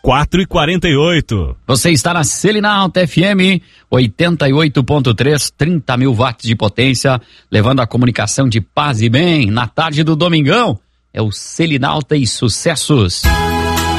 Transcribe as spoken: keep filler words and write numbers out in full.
quatro e quarenta e oito. Você está na Selinalta F M, oitenta e oito ponto três, trinta mil watts de potência, levando a comunicação de paz e bem na tarde do domingão. É o Selinalta e Sucessos.